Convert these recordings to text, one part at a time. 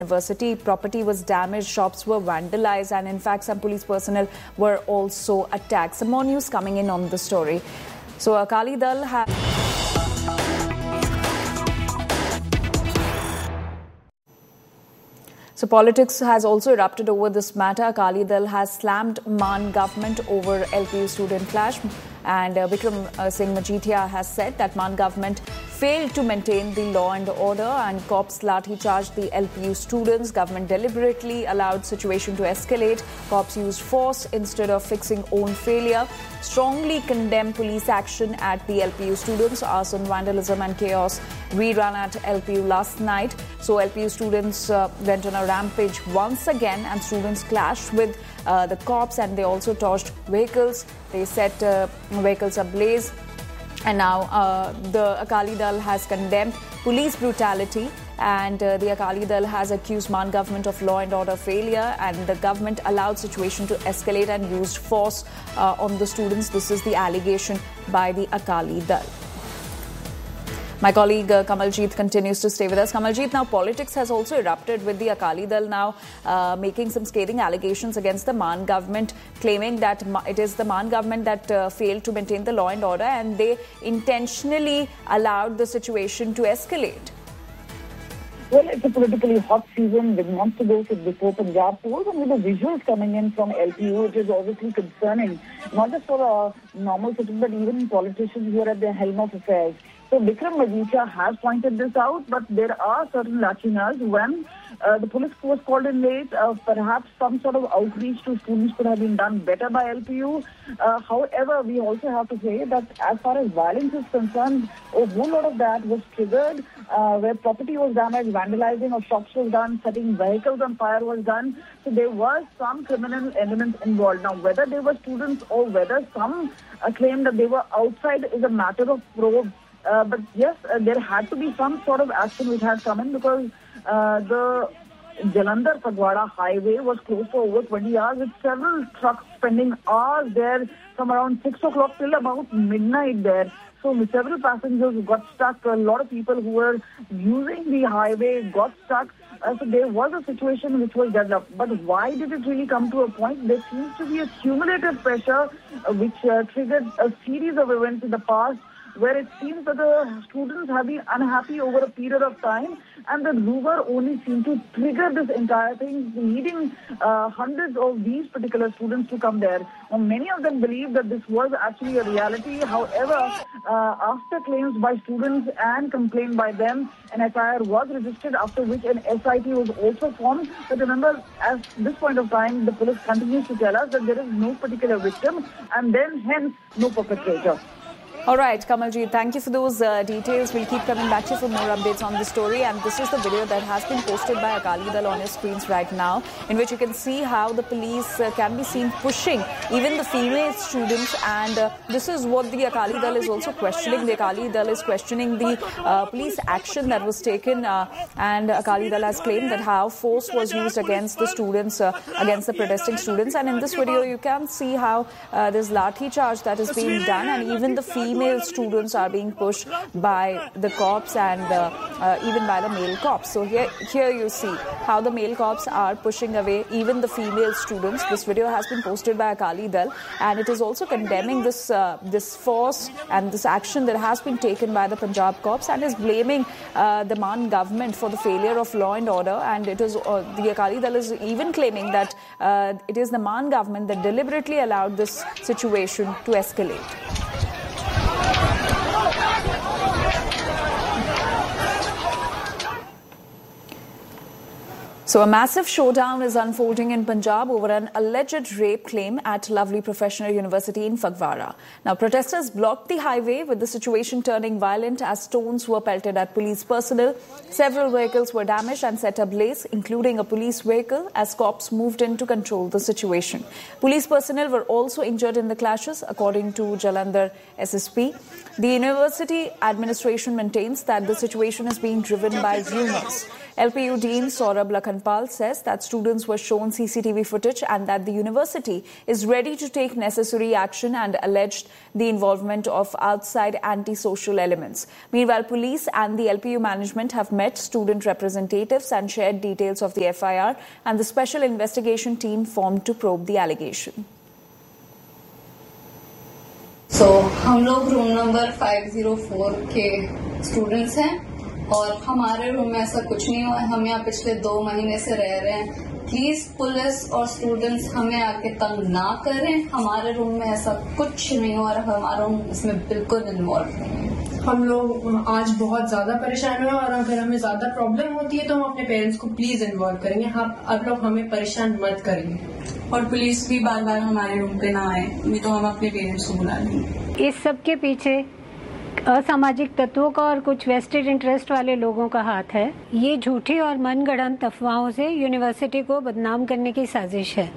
University. Property was damaged, shops were vandalized, and in fact some police personnel were also attacked. Some more news coming in on the story. So Akali Dal has... So politics has also erupted over this matter. Akali Dal has slammed Maan government over LPU student clash, and Vikram Singh Majeethia has said that Maan government failed to maintain the law and order, and cops lathi charged the LPU students. Government deliberately allowed situation to escalate. Cops used force instead of fixing own failure. Strongly condemn police action at the LPU students. Arson, vandalism and chaos rerun at LPU last night. So LPU students went on a rampage once again, and students clashed with the cops, and they also torched vehicles. They set vehicles ablaze. And now the Akali Dal has condemned police brutality, and the Akali Dal has accused Maan government of law and order failure, and the government allowed situation to escalate and used force on the students. This is the allegation by the Akali Dal. My colleague Kamaljeet continues to stay with us. Kamaljeet, now politics has also erupted with the Akali Dal now making some scathing allegations against the Maan government, claiming that it is the Maan government that failed to maintain the law and order, and they intentionally allowed the situation to escalate. Well, it's a politically hot season with months to go before Punjab polls, and with the visuals coming in from LPU, it is obviously concerning, not just for normal citizens, but even politicians who are at the helm of affairs. So Vikram Majeethia has pointed this out, but there are certain lacunas when the police was called in late. Perhaps some sort of outreach to students could have been done better by LPU. However, we also have to say that as far as violence is concerned, a whole lot of that was triggered where property was damaged, vandalizing of shops was done, setting vehicles on fire was done. So there was some criminal elements involved. Now, whether they were students or whether some claim that they were outside is a matter of probe. But yes, there had to be some sort of action which had come in, because the Jalandhar-Phagwara highway was closed for over 20 hours with several trucks spending hours there from around 6 o'clock till about midnight there. So several passengers got stuck. A lot of people who were using the highway got stuck. So there was a situation which was developed. But why did it really come to a point? There seems to be a cumulative pressure which triggered a series of events in the past, where it seems that the students have been unhappy over a period of time, and the rumor only seemed to trigger this entire thing, leading hundreds of these particular students to come there. Now, many of them believe that this was actually a reality. However, after claims by students and complaint by them, an FIR was registered, after which an SIT was also formed. But remember, at this point of time, the police continues to tell us that there is no particular victim, and then hence no perpetrator. All right, Kamaljeet, thank you for those details. We'll keep coming back to you for more updates on the story. And this is the video that has been posted by Akali Dal on your screens right now, in which you can see how the police can be seen pushing even the female students. And this is what the Akali Dal is also questioning. The Akali Dal is questioning the police action that was taken. And Akali Dal has claimed that how force was used against the students, against the protesting students. And in this video, you can see how there's lathi charge that is being done, and even the female students are being pushed by the cops and even by the male cops. So here you see how the male cops are pushing away even the female students. This video has been posted by Akali Dal, and it is also condemning this force and this action that has been taken by the Punjab cops, and is blaming the Maan government for the failure of law and order. And it is the Akali Dal is even claiming that it is the Maan government that deliberately allowed this situation to escalate. So a massive showdown is unfolding in Punjab over an alleged rape claim at Lovely Professional University in Phagwara. Now, protesters blocked the highway, with the situation turning violent as stones were pelted at police personnel. Several vehicles were damaged and set ablaze, including a police vehicle, as cops moved in to control the situation. Police personnel were also injured in the clashes, according to Jalandhar SSP. The university administration maintains that the situation is being driven by rumours. LPU Dean Saurabh Lakhan Khanpal says that students were shown CCTV footage and that the university is ready to take necessary action, and alleged the involvement of outside anti-social elements. Meanwhile, police and the LPU management have met student representatives and shared details of the FIR, and the special investigation team formed to probe the allegation. So, हम लोग room number 504 के students हैं और हमारे room में ऐसा कुछ नहीं हुआ है. हम यहाँ पिछले 2 महीने से रह रहे हैं. प्लीज पुलिस और स्टूडेंट्स हमें आके तंग ना करें. हमारे रूम में ऐसा कुछ नहीं हुआ और हमारा रूम इसमें बिल्कुल इन्वॉल्व नहीं है. हम लोग आज बहुत ज्यादा परेशान हुए और अगर हमें ज्यादा प्रॉब्लम होती है तो हम अपने पेरेंट्स को प्लीज इन्वॉल्व करेंगे. आप लोग हमें परेशान मत करिए. और पुलिस भी बार बार हमारे रूम पे ना आए, नहीं तो हम अपने पेरेंट्स को बुला लेंगे. इस सब के पीछे असामाजिक तत्वों का और कुछ वेस्टेड इंटरेस्ट वाले लोगों का हाथ है. ये झूठी और मनगढ़ंत अफवाहों से यूनिवर्सिटी को बदनाम करने की साजिश है.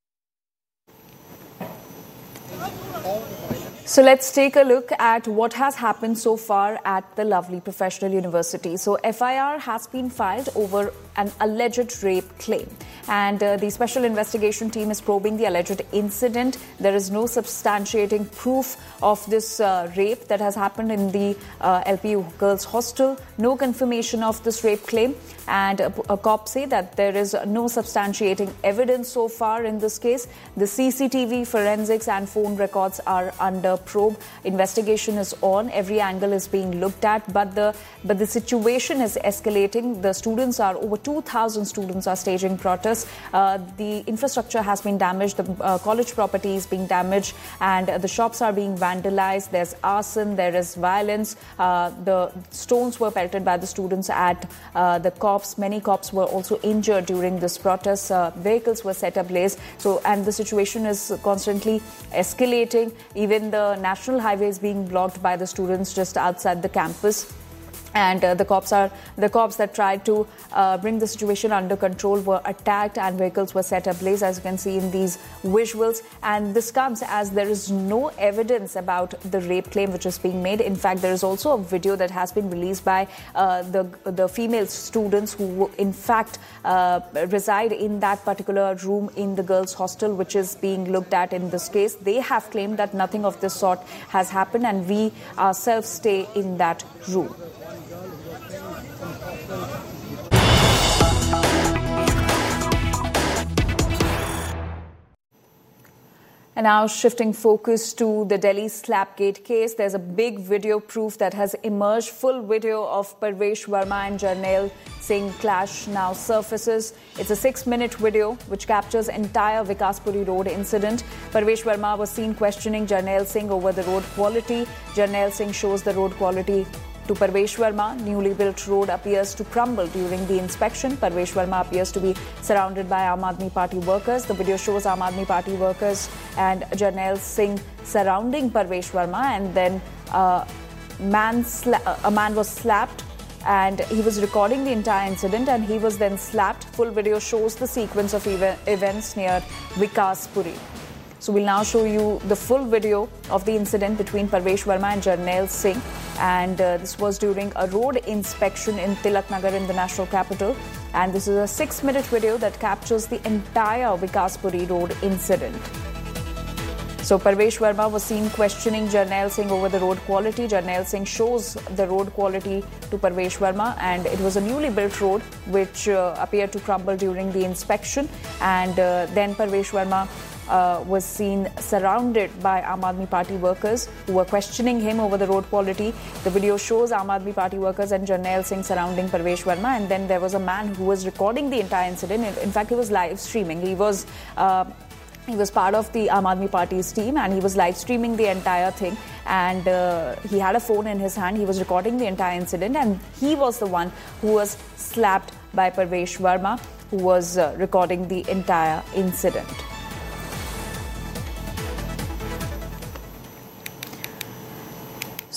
So let's take a look at what has happened so far at the lovely professional university. So FIR has been filed over an alleged rape claim, and the special investigation team is probing the alleged incident. There is no substantiating proof of this rape that has happened in the LPU girls hostel. No confirmation of this rape claim, and cops say that there is no substantiating evidence so far in this case. The CCTV, forensics and phone records are under probe. Investigation is on. Every angle is being looked at, but the situation is escalating. The students are over 2,000 students are staging protests. The infrastructure has been damaged. The college property is being damaged, and the shops are being vandalized. There's arson. There is violence. The stones were pelted by the students at the cops. Many cops were also injured during this protest. Vehicles were set ablaze. So, and the situation is constantly escalating. Even the national highway is being blocked by the students just outside the campus. And the cops that tried to bring the situation under control were attacked, and vehicles were set ablaze, as you can see in these visuals. And this comes as there is no evidence about the rape claim which is being made. In fact, there is also a video that has been released by the female students who in fact reside in that particular room in the girls' hostel, which is being looked at in this case. They have claimed that nothing of this sort has happened, and we ourselves stay in that room. And now shifting focus to the Delhi Slapgate case, there's a big video proof that has emerged. Full video of Parvesh Verma and Jarnail Singh clash now surfaces. It's a 6-minute video which captures entire Vikaspuri Road incident. Parvesh Verma was seen questioning Jarnail Singh over the road quality. Jarnail Singh shows the road quality to Parvesh Verma. Newly built road appears to crumble during the inspection. Parvesh Verma appears to be surrounded by Aam Aadmi Party workers. The video shows Aam Aadmi Party workers and Jarnail Singh surrounding Parvesh Verma, and then a man was slapped, and he was recording the entire incident, and he was then slapped. Full video shows the sequence of events near Vikaspuri. So we'll now show you the full video of the incident between Parvesh Verma and Jarnail Singh. And this was during a road inspection in Tilak Nagar in the national capital. And this is a 6-minute video that captures the entire Vikaspuri Road incident. So Parvesh Verma was seen questioning Jarnail Singh over the road quality. Jarnail Singh shows the road quality to Parvesh Verma, and it was a newly built road which appeared to crumble during the inspection. And then Parvesh Verma was seen surrounded by Aam Aadmi Party workers who were questioning him over the road quality. The video shows Aam Aadmi Party workers and Jarnail Singh surrounding Parvesh Verma, and then there was a man who was recording the entire incident. In fact, he was live streaming. He was part of the Aam Aadmi Party's team, and he was live streaming the entire thing. And he had a phone in his hand. He was recording the entire incident, and he was the one who was slapped by Parvesh Verma, who was recording the entire incident.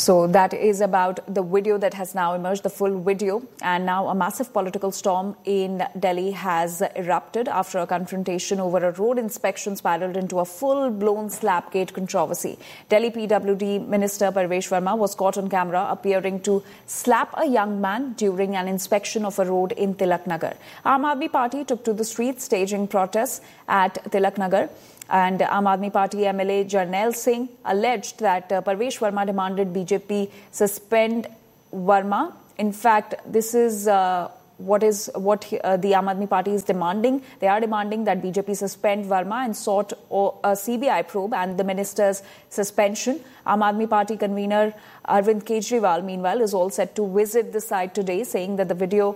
So that is about the video that has now emerged, the full video. And now a massive political storm in Delhi has erupted after a confrontation over a road inspection spiraled into a full-blown slapgate controversy. Delhi PWD Minister Parvesh Verma was caught on camera appearing to slap a young man during an inspection of a road in Tilak Nagar. Aam Aadmi Party took to the streets staging protests at Tilak Nagar. And Aam Aadmi Party MLA Jarnail Singh alleged that Parvesh Verma demanded BJP suspend Verma. In fact, this is what the Aam Aadmi Party is demanding. They are demanding that BJP suspend Verma and sought a CBI probe and the minister's suspension. Aam Aadmi Party convener Arvind Kejriwal, meanwhile, is all set to visit the site today, saying that the video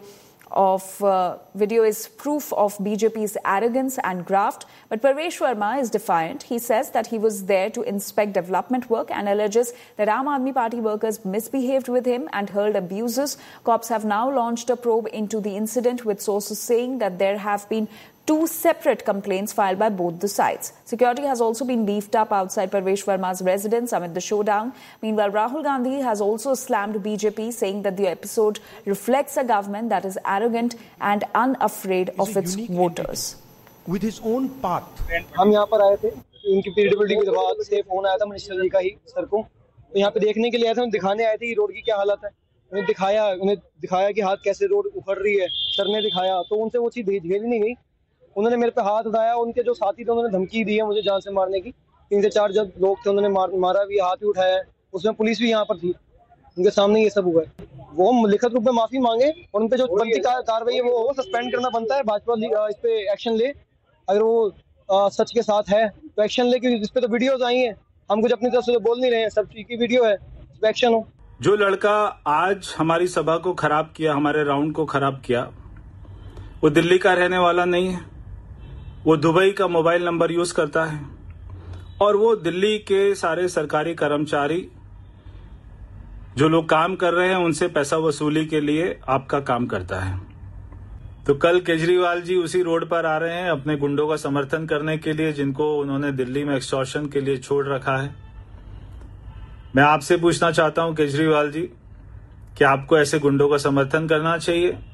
is proof of BJP's arrogance and graft. But Parvesh Verma is defiant. He says that he was there to inspect development work and alleges that Aam Aadmi Party workers misbehaved with him and hurled abuses. Cops have now launched a probe into the incident, with sources saying that there have been 2 separate complaints filed by both the sides. Security has also been beefed up outside Parvesh Verma's residence amid the showdown. Meanwhile, Rahul Gandhi has also slammed BJP, saying that the episode reflects a government that is arrogant and unafraid of its voters. With his own path. हम यहाँ पर आए थे, उनकी PWD की विभाग से phone आया था मिनिस्टर जी का ही सर को, तो यहाँ पे देखने के लिए आए थे, दिखाने आए थे कि रोड की क्या हालत है। उन्हें दिखाया कि हाथ कैसे रोड उखड़ रही है, सर ने दिखाया, तो उनसे वो चीज झेली नहीं गई। उन्होंने मेरे पे हाथ उठाया, उनके जो साथी थे उन्होंने धमकी दी है मुझे जान से मारने की। 3 से 4 जब लोग थे उन्होंने मारा भी, हाथ भी उठाया, उसमें पुलिस भी यहाँ पर थी, उनके सामने ये सब हुआ है। वो लिखित रूप में माफी मांगे और उन पे जो बनती कार्रवाई है वो सस्पेंड करना बनता है। भाजपा इस पे एक्शन ले, अगर वो सच के साथ है तो एक्शन ले, क्योंकि इस पे तो वीडियोज आई हैं, हम कुछ अपनी तरफ से बोल नहीं रहे हैं, सब चीज की वीडियो है, इस पे एक्शन हो। जो लड़का आज हमारी सभा को खराब किया, हमारे राउंड को खराब किया, वो दिल्ली का रहने वाला नहीं है। वो दुबई का मोबाइल नंबर यूज करता है और वो दिल्ली के सारे सरकारी कर्मचारी जो लोग काम कर रहे हैं उनसे पैसा वसूली के लिए आपका काम करता है। तो कल केजरीवाल जी उसी रोड पर आ रहे हैं अपने गुंडों का समर्थन करने के लिए, जिनको उन्होंने दिल्ली में एक्सटॉर्शन के लिए छोड़ रखा है। मैं आपसे पूछना चाहता हूं केजरीवाल जी कि आपको ऐसे गुंडों का समर्थन करना चाहिए